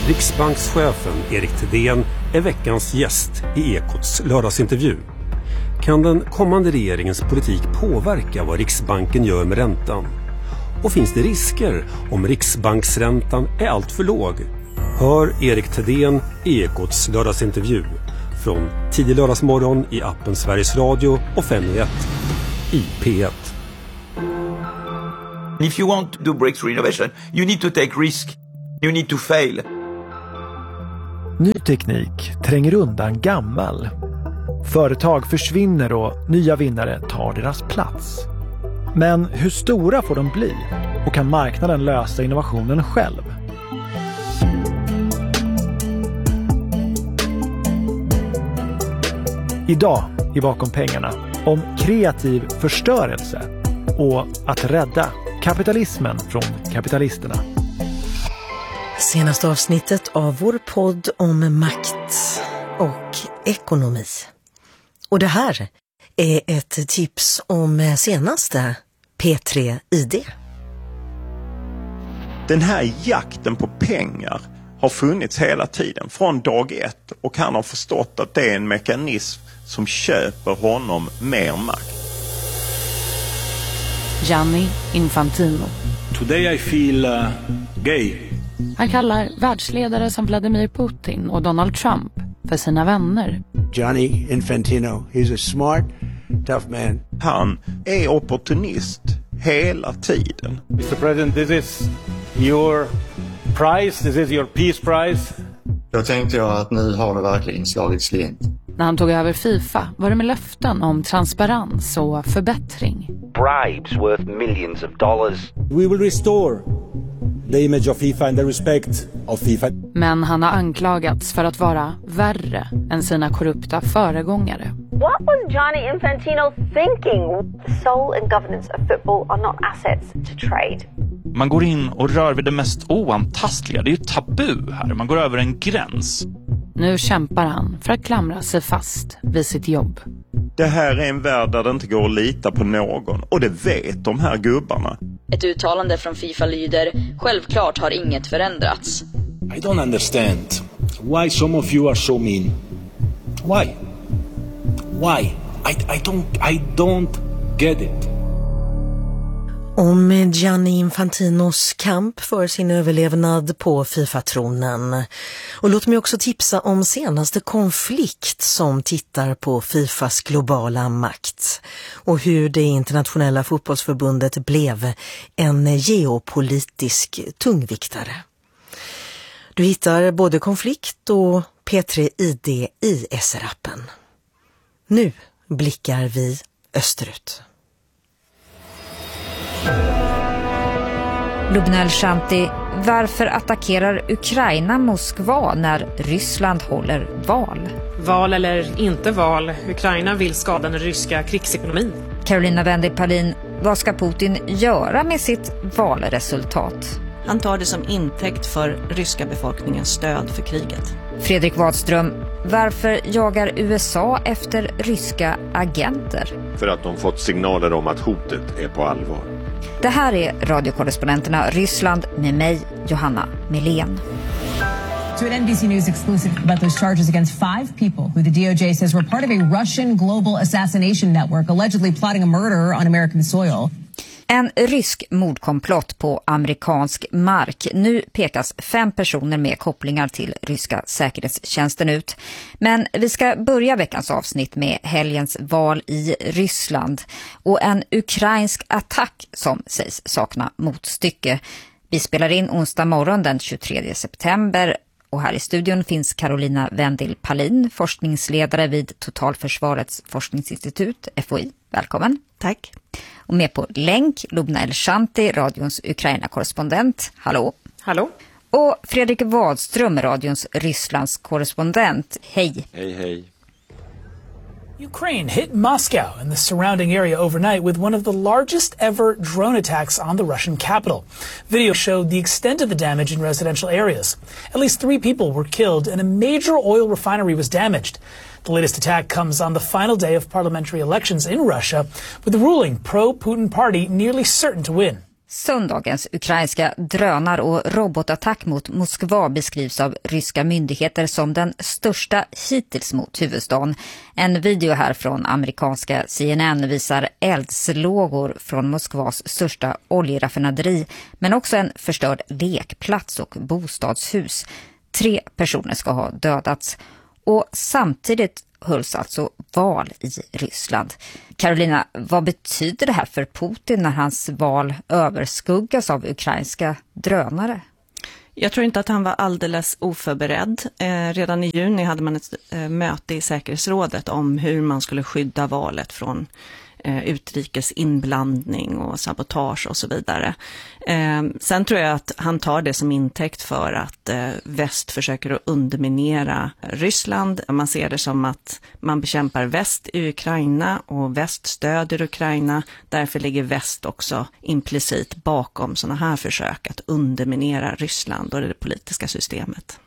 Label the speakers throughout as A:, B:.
A: Riksbankschefen Erik Thedéen är veckans gäst i Ekots lördagsintervju. Kan den kommande regeringens politik påverka vad Riksbanken gör med räntan? Och finns det risker om Riksbanksräntan är allt för låg? Hör Erik Thedéen i Ekots lördagsintervju från tidig lördagsmorgon i appen Sveriges Radio och 5.1 i P1.
B: If you want to do breakthrough innovation, you need to take risk. You need to fail.
C: Ny teknik tränger undan gammal. Företag försvinner och nya vinnare tar deras plats. Men hur stora får de bli? Och kan marknaden lösa innovationen själv? Idag i Bakom pengarna om kreativ förstörelse och att rädda kapitalismen från kapitalisterna.
D: Senaste avsnittet av vår podd om makt och ekonomi. Och det här är ett tips om senaste P3 ID.
E: Den här jakten på pengar har funnits hela tiden från dag ett, och han har förstått att det är en mekanism som köper honom mer makt.
F: Gianni Infantino.
G: Today I feel gay.
F: Han kallar världsledare som Vladimir Putin och Donald Trump för sina vänner.
H: Gianni Infantino, he's a smart, tough man.
E: Han är opportunist hela tiden.
G: Mr. President, this is your prize, this is your peace prize.
I: Jag tänkte att nu har det verkligen slagit slint.
F: När han tog över FIFA var det med löften om transparens och förbättring.
J: Bribes worth millions of dollars.
K: We will restore the image of FIFA and the respect of FIFA.
F: Men han har anklagats för att vara värre än sina korrupta föregångare.
L: What was Gianni Infantino thinking? The soul and governance of football are not assets to trade.
M: Man går in och rör vid det mest oantastliga. Det är ju tabu här. Man går över en gräns.
F: Nu kämpar han för att klamra sig fast vid sitt jobb.
E: Det här är en värld där det inte går att lita på någon. Och det vet de här gubbarna.
N: Ett uttalande från FIFA lyder: självklart har inget förändrats.
K: I don't understand why some of you are so mean. Why? Why? I don't get it.
D: Om Gianni Infantinos kamp för sin överlevnad på FIFA-tronen. Och låt mig också tipsa om senaste konflikt som tittar på FIFAs globala makt och hur det internationella fotbollsförbundet blev en geopolitisk tungviktare. Du hittar både konflikt och P3 ID i SR-appen. Nu blickar vi österut.
O: Lubna Shanti, varför attackerar Ukraina Moskva när Ryssland håller val?
P: Val eller inte val, Ukraina vill skada den ryska krigsekonomin.
O: Karolina Wendy-Palin, vad ska Putin göra med sitt valresultat?
Q: Han tar det som intäkt för ryska befolkningens stöd för kriget.
O: Fredrik Wadström, varför jagar USA efter ryska agenter?
R: För att de fått signaler om att hotet är på allvar.
O: Det här är radiokorrespondenterna Ryssland med mig, Johanna Melén.
S: To an NBC News exclusive about those charges against 5 people who the DOJ says were part of a Russian global assassination network allegedly plotting a murder on American soil.
O: En rysk mordkomplott på amerikansk mark. Nu pekas 5 personer med kopplingar till ryska säkerhetstjänsten ut. Men vi ska börja veckans avsnitt med helgens val i Ryssland och en ukrainsk attack som sägs sakna motstycke. Vi spelar in onsdag morgon den 23 september. Och här i studion finns Karolina Wendy-Palin, forskningsledare vid Totalförsvarets forskningsinstitut, FOI. Välkommen.
Q: Tack.
O: Och med på länk, Lubna Shanti, radions Ukraina-korrespondent. Hallå.
P: Hallå.
O: Och Fredrik Wadström, radions Rysslands-korrespondent. Hej.
R: Hej, hej.
T: Ukraine hit Moscow and the surrounding area overnight with one of the largest ever drone attacks on the Russian capital. Video showed the extent of the damage in residential areas. At least 3 people were killed and a major oil refinery was damaged. The latest attack comes on the final day of parliamentary elections in Russia, with the ruling pro-Putin party nearly certain to win.
O: Söndagens ukrainska drönar- och robotattack mot Moskva beskrivs av ryska myndigheter som den största hittills mot huvudstaden. En video här från amerikanska CNN visar eldslågor från Moskvas största oljeraffinaderi, men också en förstörd lekplats och bostadshus. 3 personer ska ha dödats. Och samtidigt hölls alltså val i Ryssland. Carolina, vad betyder det här för Putin när hans val överskuggas av ukrainska drönare?
Q: Jag tror inte att han var alldeles oförberedd. Redan i juni hade man ett möte i säkerhetsrådet om hur man skulle skydda valet från utrikes inblandning och sabotage och så vidare. Sen tror jag att han tar det som intäkt för att väst försöker att underminera Ryssland. Man ser det som att man bekämpar väst i Ukraina och väst stöder Ukraina. Därför ligger väst också implicit bakom sådana här försök att underminera Ryssland och det politiska systemet.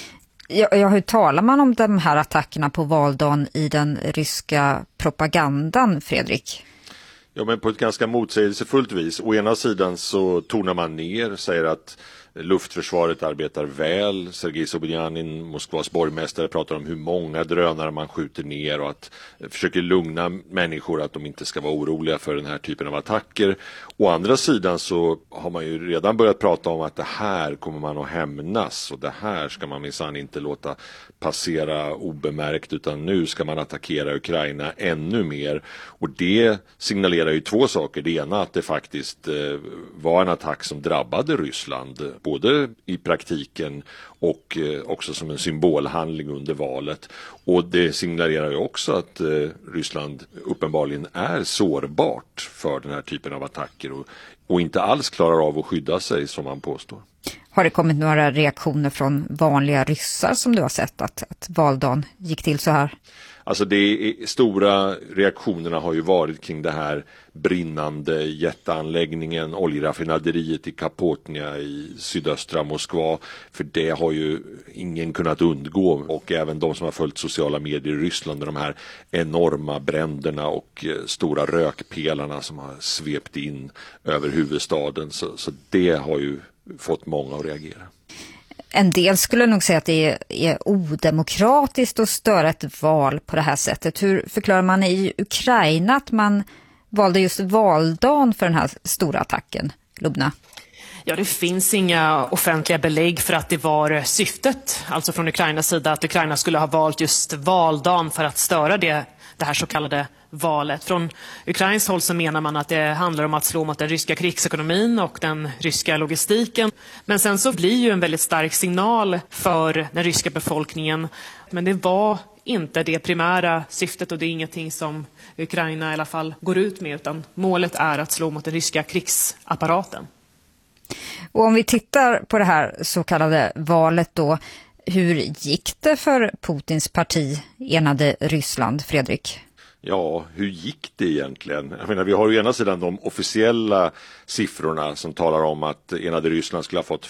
O: Hur talar man om de här attackerna på valdagen i den ryska propagandan, Fredrik?
R: Ja, men på ett ganska motsägelsefullt vis. Å ena sidan så tonar man ner, säger att luftförsvaret arbetar väl. Sergej Sobyanin, Moskvas borgmästare, pratar om hur många drönare man skjuter ner och att försöker lugna människor att de inte ska vara oroliga för den här typen av attacker. Å andra sidan så har man ju redan börjat prata om att det här kommer man att hämnas och det här ska man minsann inte låta passera obemärkt, utan nu ska man attackera Ukraina ännu mer. Och det signalerar ju 2 saker. Det ena att det faktiskt var en attack som drabbade Ryssland, både i praktiken och också som en symbolhandling under valet. Och det signalerar ju också att Ryssland uppenbarligen är sårbart för den här typen av attacker och inte alls klarar av att skydda sig, som man påstår.
O: Har det kommit några reaktioner från vanliga ryssar som du har sett att valdagen gick till så här?
R: Alltså stora reaktionerna har ju varit kring det här brinnande jätteanläggningen, oljeraffinaderiet i Kapotnia i sydöstra Moskva. För det har ju ingen kunnat undgå, och även de som har följt sociala medier i Ryssland, de här enorma bränderna och stora rökpelarna som har svept in över huvudstaden. Så det har ju fått många att reagera.
O: En del skulle nog säga att det är odemokratiskt att störa ett val på det här sättet. Hur förklarar man i Ukraina att man valde just valdagen för den här stora attacken, Lubna?
P: Ja, det finns inga offentliga belägg för att det var syftet, alltså från Ukrainas sida, att Ukraina skulle ha valt just valdagen för att störa det här så kallade valet. Från Ukrains håll så menar man att det handlar om att slå mot den ryska krigsekonomin och den ryska logistiken. Men sen så blir ju en väldigt stark signal för den ryska befolkningen. Men det var inte det primära syftet, och det är ingenting som Ukraina i alla fall går ut med, utan målet är att slå mot den ryska krigsapparaten.
O: Och om vi tittar på det här så kallade valet då, hur gick det för Putins parti Enade Ryssland, Fredrik?
R: Ja, hur gick det egentligen? Jag menar, vi har ju ena sidan de officiella siffrorna som talar om att Enade Ryssland skulle ha fått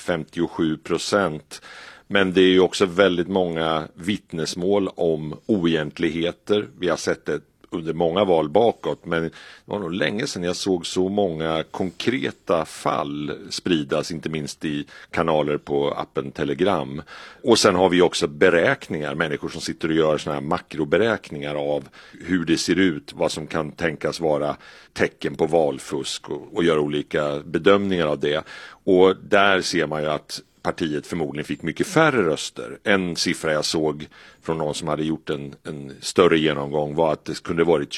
R: 57%. Men det är ju också väldigt många vittnesmål om oegentligheter. Vi har sett det under många val bakåt, men det var nog länge sedan jag såg så många konkreta fall spridas, inte minst i kanaler på appen Telegram. Och sen har vi också beräkningar, människor som sitter och gör såna här makroberäkningar av hur det ser ut, vad som kan tänkas vara tecken på valfusk och gör olika bedömningar av det. Och där ser man ju att partiet förmodligen fick mycket färre röster. En siffra jag såg från någon som hade gjort en större genomgång var att det kunde varit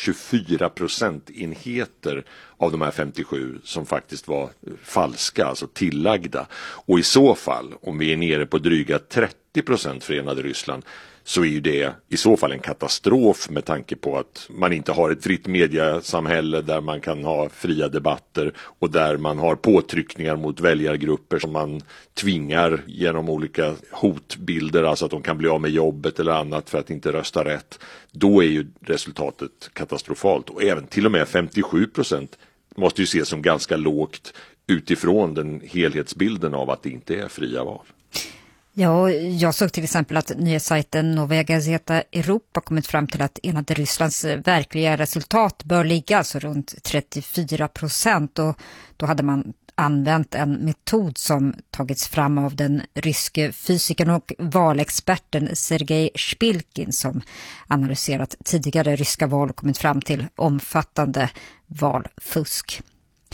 R: 24% av de här 57 som faktiskt var falska, alltså tillagda. Och i så fall, om vi är nere på dryga 30% för Enade Ryssland, så är ju det i så fall en katastrof med tanke på att man inte har ett fritt mediasamhälle där man kan ha fria debatter och där man har påtryckningar mot väljargrupper som man tvingar genom olika hotbilder, alltså att de kan bli av med jobbet eller annat för att inte rösta rätt. Då är ju resultatet katastrofalt, och även till och med 57% måste ju ses som ganska lågt utifrån den helhetsbilden av att det inte är fria val.
O: Ja, jag såg till exempel att nyhetssajten Novaya Gazeta Europa kommit fram till att Enade Rysslands verkliga resultat bör ligga alltså runt 34%, och då hade man använt en metod som tagits fram av den ryske fysikern och valexperten Sergej Spilkin som analyserat tidigare ryska val och kommit fram till omfattande valfusk.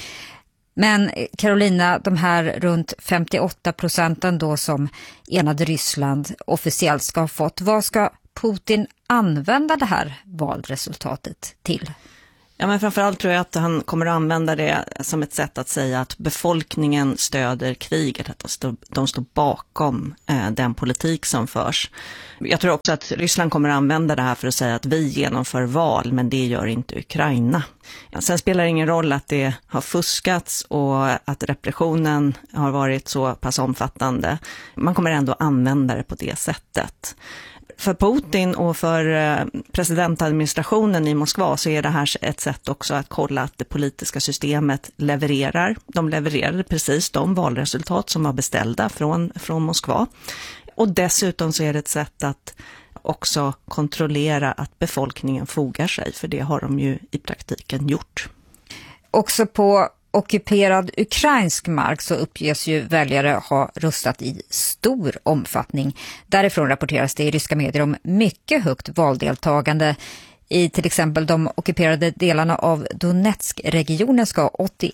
O: Men Carolina, de här runt 58% då som enade Ryssland officiellt ska ha fått, vad ska Putin använda det här valresultatet till?
Q: Ja, men framförallt tror jag att han kommer att använda det som ett sätt att säga att befolkningen stöder kriget, att de står bakom den politik som förs. Jag tror också att Ryssland kommer att använda det här för att säga att vi genomför val, men det gör inte Ukraina. Sen spelar det ingen roll att det har fuskats och att repressionen har varit så pass omfattande. Man kommer ändå använda det på det sättet. För Putin och för presidentadministrationen i Moskva så är det här ett sätt också att kolla att det politiska systemet levererar. De levererade precis de valresultat som var beställda från Moskva. Och dessutom så är det ett sätt att också kontrollera att befolkningen fogar sig, för det har de ju i praktiken gjort.
O: Också på ockuperad ukrainsk mark så uppges ju väljare ha röstat i stor omfattning. Därifrån rapporteras det i ryska medier om mycket högt valdeltagande. I till exempel de ockuperade delarna av Donetsk-regionen ska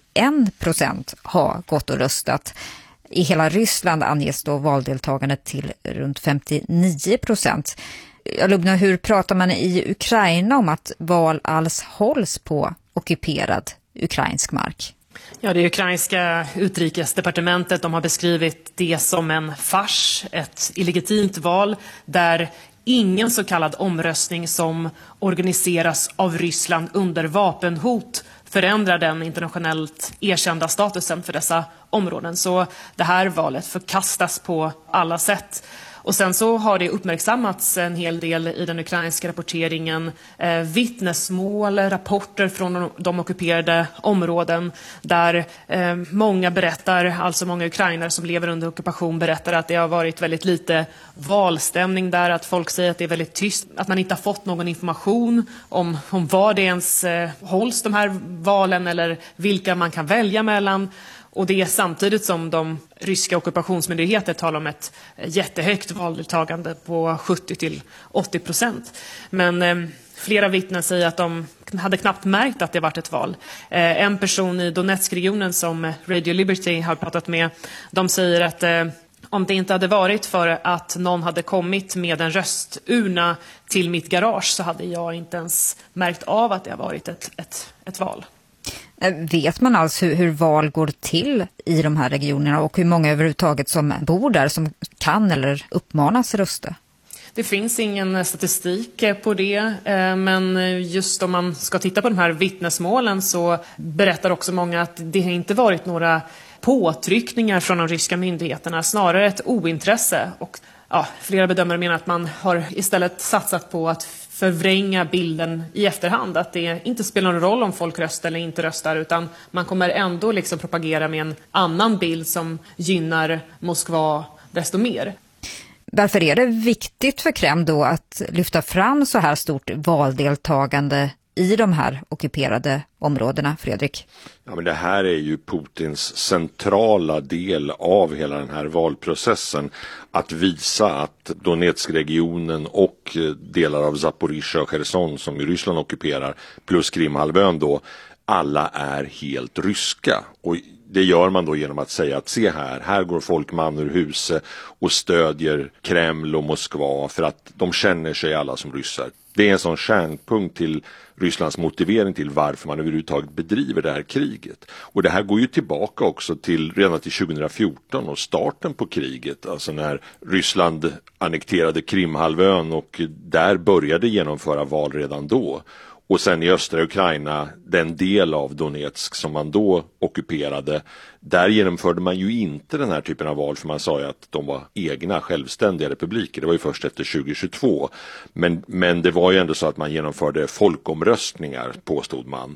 O: 81% ha gått och röstat. I hela Ryssland anges då valdeltagandet till runt 59%. Lubna, hur pratar man i Ukraina om att val alls hålls på ockuperad ukrainsk mark?
P: Ja, det ukrainska utrikesdepartementet, de har beskrivit det som en fars, ett illegitimt val där ingen så kallad omröstning som organiseras av Ryssland under vapenhot förändrar den internationellt erkända statusen för dessa områden. Så det här valet förkastas på alla sätt. Och sen så har det uppmärksammats en hel del i den ukrainska rapporteringen, vittnesmål, rapporter från de ockuperade områden där många berättar, alltså många ukrainare som lever under ockupation berättar att det har varit väldigt lite valstämning där, att folk säger att det är väldigt tyst, att man inte har fått någon information om vad det ens hålls de här valen eller vilka man kan välja mellan. Och det är samtidigt som de ryska ockupationsmyndigheter talar om ett jättehögt valdeltagande på 70-80%. Men flera vittnen säger att de hade knappt märkt att det varit ett val. En person i Donetsk-regionen som Radio Liberty har pratat med, de säger att om det inte hade varit för att någon hade kommit med en rösturna till mitt garage så hade jag inte ens märkt av att det har varit ett val.
O: Vet man alltså hur val går till i de här regionerna och hur många överhuvudtaget som bor där som kan eller uppmanas rösta?
P: Det finns ingen statistik på det, men just om man ska titta på de här vittnesmålen så berättar också många att det inte varit några påtryckningar från de ryska myndigheterna, snarare ett ointresse. Och flera bedömare menar att man har istället satsat på att förvränga bilden i efterhand, att det inte spelar någon roll om folk röstar eller inte röstar, utan man kommer ändå liksom propagera med en annan bild som gynnar Moskva desto mer.
O: Varför är det viktigt för Kreml då att lyfta fram så här stort valdeltagande i de här ockuperade områdena, Fredrik?
R: Ja, men det här är ju Putins centrala del av hela den här valprocessen. Att visa att Donetsk-regionen och delar av Zaporizjzja och Cherson som ju Ryssland ockuperar, plus Krimhalvön då, alla är helt ryska. Och det gör man då genom att säga att se här går folk man ur huset och stödjer Kreml och Moskva för att de känner sig alla som ryssar. Det är en sån kärnpunkt till Rysslands motivering till varför man överhuvudtaget bedriver det här kriget. Och det här går ju tillbaka också till redan till 2014 och starten på kriget. Alltså när Ryssland annekterade Krimhalvön och där började genomföra val redan då. Och sen i östra Ukraina, den del av Donetsk som man då ockuperade, där genomförde man ju inte den här typen av val, för man sa ju att de var egna självständiga republiker. Det var ju först efter 2022. Men det var ju ändå så att man genomförde folkomröstningar, påstod man,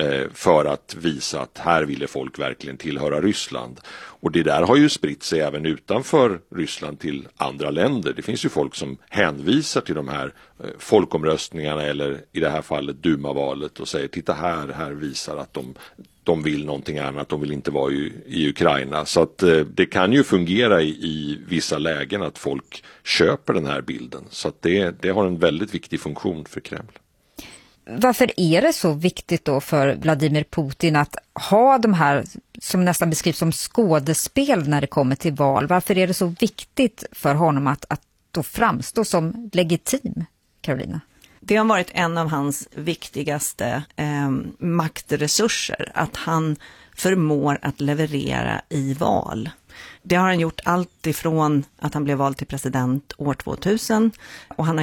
R: för att visa att här ville folk verkligen tillhöra Ryssland. Och det där har ju spritt sig även utanför Ryssland till andra länder. Det finns ju folk som hänvisar till de här folkomröstningarna eller i det här fallet Duma-valet och säger titta här visar att de vill någonting annat, de vill inte vara i Ukraina. Så att det kan ju fungera i vissa lägen att folk köper den här bilden. Så att det har en väldigt viktig funktion för Kreml.
O: Varför är det så viktigt då för Vladimir Putin att ha de här som nästan beskrivs som skådespel när det kommer till val? Varför är det så viktigt för honom att då framstå som legitim, Carolina?
Q: Det har varit en av hans viktigaste maktresurser, att han förmår att leverera i val. Det har han gjort allt ifrån att han blev vald till president år 2000 och han har